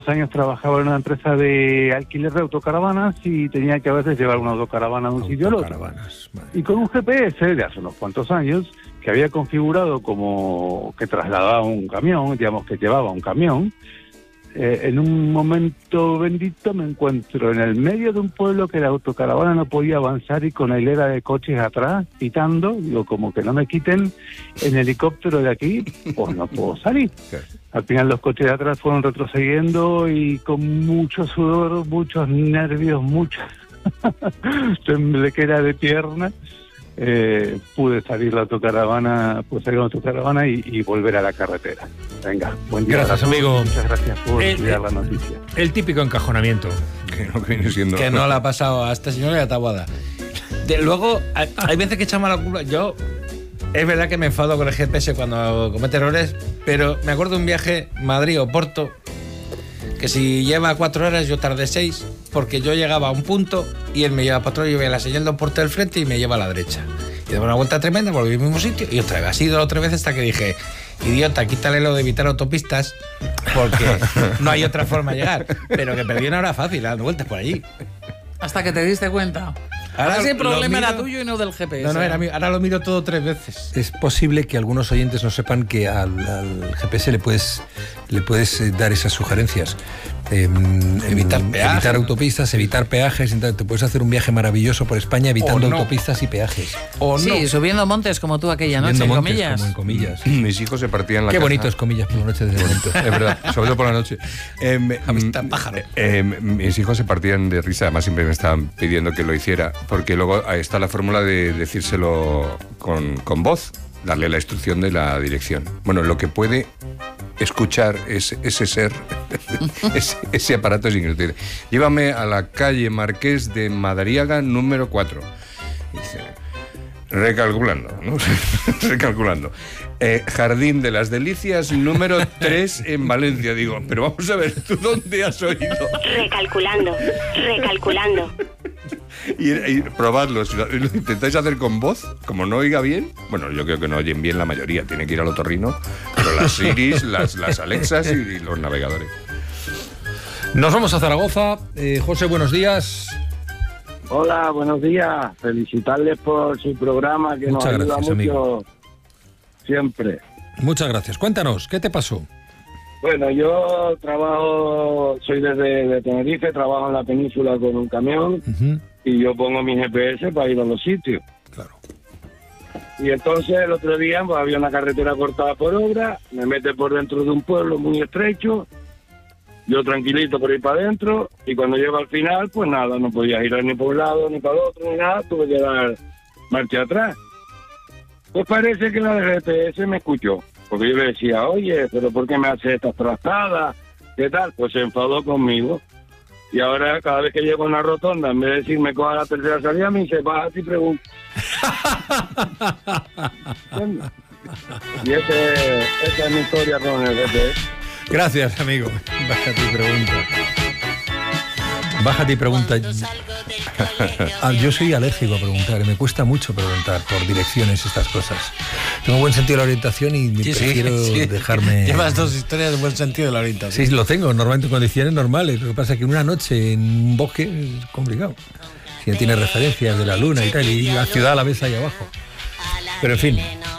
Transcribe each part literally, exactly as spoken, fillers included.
años trabajaba en una empresa de alquiler de autocaravanas y tenía que a veces llevar una autocaravana de un sitio al otro. Y con un G P S de hace unos cuantos años, que había configurado como que trasladaba un camión, digamos que llevaba un camión, eh, en un momento bendito me encuentro en el medio de un pueblo que la autocaravana no podía avanzar y con la hilera de coches atrás, pitando, digo, como que no me quiten el helicóptero de aquí, pues no puedo salir. Al final los coches de atrás fueron retrocediendo y con mucho sudor, muchos nervios, mucha temblequera de pierna, eh, pude salir la autocaravana, pude salir la autocaravana y, y volver a la carretera. Venga, buen día. Gracias, amigo. Muchas gracias por el, estudiar la noticia. El típico encajonamiento. Que no viene siendo... Que no le ha pasado a esta señora y a Taboada. De, luego, hay, hay veces que echamos la culpa. Yo... Es verdad que me enfado con el G P S cuando comete errores, pero me acuerdo de un viaje Madrid-Oporto, que si lleva cuatro horas yo tardé seis, porque yo llegaba a un punto y él me lleva para otro, yo veía la señal de Oporto del frente y me lleva a la derecha. Y daba una vuelta tremenda, volví al mismo sitio y otra vez. Así dos o tres veces hasta que dije, idiota, quítale lo de evitar autopistas, porque no hay otra forma de llegar. Pero que perdí una hora fácil dando vueltas por allí. Hasta que te diste cuenta. Ahora, ahora sí el problema miro... era tuyo y no del G P S. No, no, era mío. Ahora lo miro todo tres veces. Es posible que algunos oyentes no sepan que al, al G P S le puedes, le puedes dar esas sugerencias. Eh, evitar peajes, evitar autopistas, evitar peajes. Te puedes hacer un viaje maravilloso por España evitando no. autopistas y peajes. O sí, no. subiendo montes como tú aquella noche, subiendo en montes, comillas. Como en comillas. Mis hijos se partían la Qué casa. bonito es comillas por la noche desde momento. Es verdad, sobre todo por la noche. Eh, Amistad pájaro. Eh, eh, mis hijos se partían de risa, además siempre me estaban pidiendo que lo hiciera, porque luego está la fórmula de decírselo con, con voz, darle la instrucción de la dirección. Bueno, lo que puede escuchar es, ese ser, ese, ese aparato es increíble. Llévame a la calle Marqués de Madariaga número cuatro. Dice, recalculando, ¿no? recalculando. Eh, Jardín de las Delicias número tres en Valencia. Digo, pero vamos a ver, ¿tú dónde has oído? Recalculando, recalculando. Y, y probadlo, si lo, lo intentáis hacer con voz, como no oiga bien, bueno, yo creo que no oyen bien la mayoría, tiene que ir al otorrino, pero las Siris, las, las Alexas y, y los navegadores. Nos vamos a Zaragoza. Eh, José, buenos días. Hola, buenos días. Felicitarles por su programa que Muchas nos ayuda gracias, mucho amigo. Siempre. Muchas gracias. Cuéntanos, ¿qué te pasó? Bueno, yo trabajo, soy desde de Tenerife, trabajo en la península con un camión uh-huh. y yo pongo mi G P S para ir a los sitios. Claro. Y entonces el otro día pues, había una carretera cortada por obra, me mete por dentro de un pueblo muy estrecho, yo tranquilito por ir para adentro y cuando llego al final, pues nada, no podía girar ni por un lado ni para el otro ni nada, tuve que dar marcha atrás. Pues parece que la de G P S me escuchó. Porque yo le decía, oye, pero ¿por qué me hace estas trastadas? ¿Qué tal? Pues se enfadó conmigo. Y ahora, cada vez que llego a una rotonda, en vez de decirme coja la tercera salida, me dice, bájate y pregunta. y ese, esa es mi historia con el G P S. Gracias, amigo. Bájate y pregunta. Bájate y pregunta. Ah, yo soy alérgico a preguntar, me cuesta mucho preguntar por direcciones estas cosas. Tengo buen sentido de la orientación y me sí, prefiero sí, sí. dejarme... Llevas dos historias de buen sentido de la orientación. Sí, lo tengo, normalmente en condiciones normales. Lo que pasa es que en una noche en un bosque es complicado. Si no tiene referencias de la luna y tal, y la ciudad a la vez ahí abajo. Pero en fin.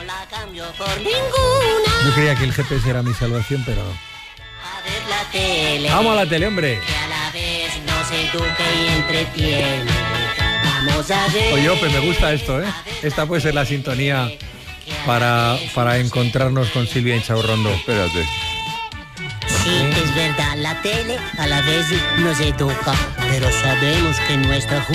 Yo creía que el G P S era mi salvación, pero... ¡Vamos a la tele, hombre! Educa y entretiene. Vamos a ver. Oye, Ope, me gusta esto, ¿eh? Esta puede ser la sintonía para, para encontrarnos con Silvia Inchaurrondo. Espérate. Sí, es verdad, la tele a la vez nos educa, pero sabemos que nuestra